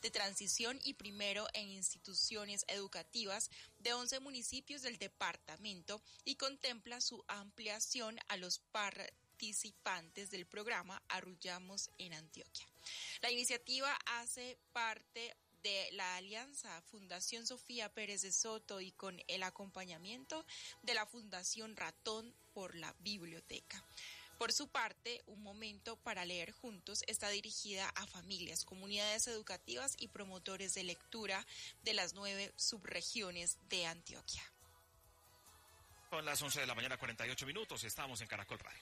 de transición y primero en instituciones educativas de 11 municipios del departamento y contempla su ampliación a los participantes del programa Arrullamos en Antioquia. La iniciativa hace parte de la alianza Fundación Sofía Pérez de Soto y con el acompañamiento de la Fundación Ratón por la Biblioteca. Por su parte, Un Momento para Leer Juntos está dirigida a familias, comunidades educativas y promotores de lectura de las 9 subregiones de Antioquia. Son las 11 de la mañana, 48 minutos, estamos en Caracol Radio.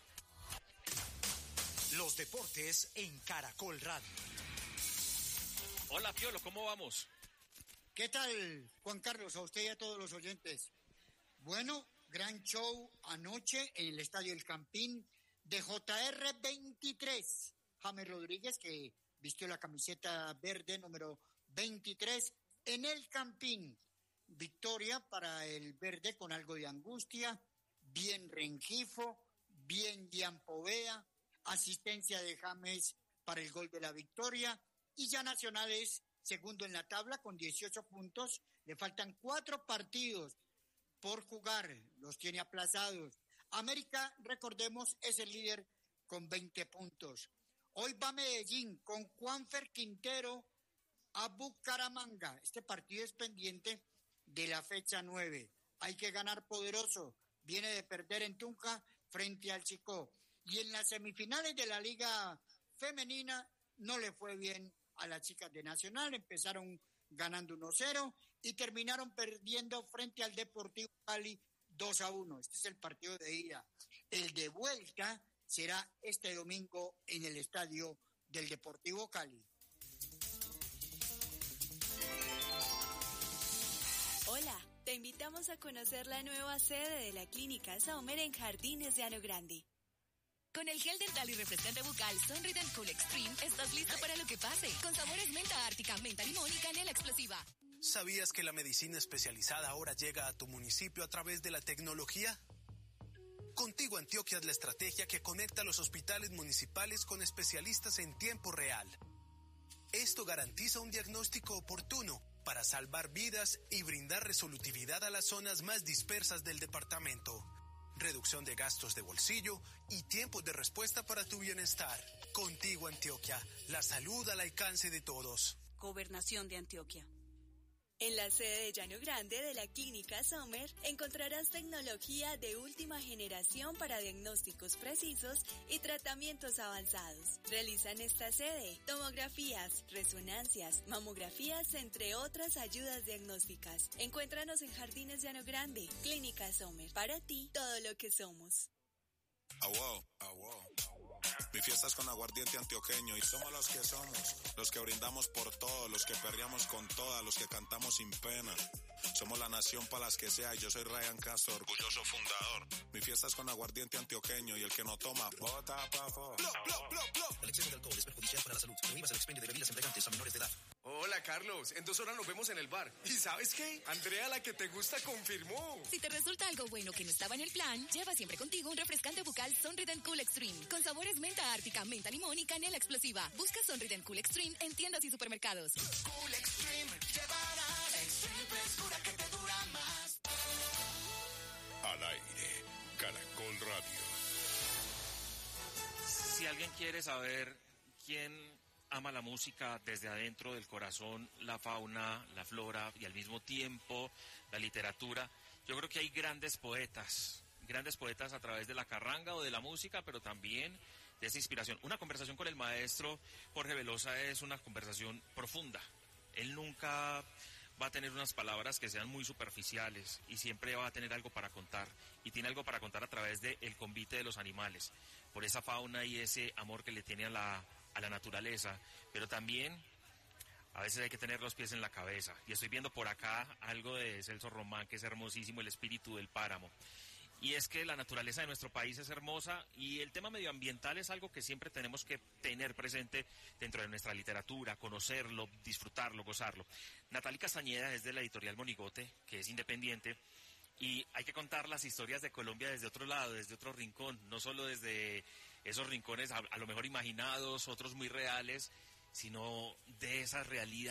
Los deportes en Caracol Radio. Hola, Piolo, ¿cómo vamos? ¿Qué tal, Juan Carlos? A usted y a todos los oyentes. Bueno, gran show anoche en el Estadio El Campín de JR 23. James Rodríguez, que vistió la camiseta verde número 23 en El Campín. Victoria para el verde con algo de angustia, bien Rengifo, bien Gian Poveda, asistencia de James para el gol de la victoria. Y ya Nacional es segundo en la tabla con 18 puntos. Le faltan 4 partidos por jugar. Los tiene aplazados. América, recordemos, es el líder con 20 puntos. Hoy va Medellín con Juanfer Quintero a Bucaramanga. Este partido es pendiente de la fecha 9. Hay que ganar poderoso. Viene de perder en Tunja frente al Chicó. Y en las semifinales de la Liga Femenina no le fue bien a las chicas de Nacional. Empezaron ganando 1-0 y terminaron perdiendo frente al Deportivo Cali 2-1. Este es el partido de ida. El de vuelta será este domingo en el estadio del Deportivo Cali. Hola, te invitamos a conocer la nueva sede de la Clínica Sommer en Jardines de Ano Grande. Con el gel dental y refrescante bucal Sunrid & Cool Extreme estás listo para lo que pase. Con sabores menta ártica, menta limón y canela explosiva. ¿Sabías que la medicina especializada ahora llega a tu municipio a través de la tecnología? Contigo Antioquia es la estrategia que conecta a los hospitales municipales con especialistas en tiempo real. Esto garantiza un diagnóstico oportuno para salvar vidas y brindar resolutividad a las zonas más dispersas del departamento. Reducción de gastos de bolsillo y tiempos de respuesta para tu bienestar. Contigo Antioquia, la salud al alcance de todos. Gobernación de Antioquia. En la sede de Llano Grande de la Clínica Sommer encontrarás tecnología de última generación para diagnósticos precisos y tratamientos avanzados. Realizan esta sede tomografías, resonancias, mamografías, entre otras ayudas diagnósticas. Encuéntranos en Jardines de Llano Grande. Clínica Sommer. Para ti, todo lo que somos. Wow. Mi fiesta es con aguardiente antioqueño y somos los que somos, los que brindamos por todos, los que perreamos con todas, los que cantamos sin pena. Somos la nación para las que sea y yo soy Ryan Castro, orgulloso fundador. Mi fiesta es con aguardiente antioqueño y el que no toma, bota pa' fuera. El exceso de alcohol es perjudicial para la salud. Prohíbas el expendio de bebidas embriagantes a menores de edad. Hola, Carlos. En 2 horas nos vemos en el bar. ¿Y sabes qué? Andrea, la que te gusta, confirmó. Si te resulta algo bueno que no estaba en el plan, lleva siempre contigo un refrescante bucal Sunrid & Cool Extreme con sabores menta ártica, menta limón y canela explosiva. Busca Sunrid & Cool Extreme en tiendas y supermercados. Cool Extreme, llevarás Extreme frescura que te dura más. Al aire, Caracol Radio. Si alguien quiere saber quién ama la música desde adentro del corazón, la fauna, la flora y al mismo tiempo la literatura, yo creo que hay grandes poetas a través de la carranga o de la música, pero también de esa inspiración. Una conversación con el maestro Jorge Velosa es una conversación profunda. Él nunca va a tener unas palabras que sean muy superficiales y siempre va a tener algo para contar, y tiene algo para contar a través de el convite de los animales, por esa fauna y ese amor que le tiene a la naturaleza, pero también a veces hay que tener los pies en la cabeza, y estoy viendo por acá algo de Celso Román, que es hermosísimo, El espíritu del páramo. Y es que la naturaleza de nuestro país es hermosa y el tema medioambiental es algo que siempre tenemos que tener presente dentro de nuestra literatura, conocerlo, disfrutarlo, gozarlo. Natalie Castañeda es de la editorial Monigote, que es independiente, y hay que contar las historias de Colombia desde otro lado, desde otro rincón, no solo desde esos rincones a lo mejor imaginados, otros muy reales, sino de esa realidad